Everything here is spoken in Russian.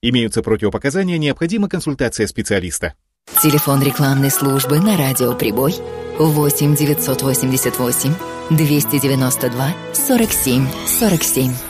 Имеются противопоказания, необходима консультация специалиста. Телефон рекламной службы на радио «Прибой» 8 988 292 47 47.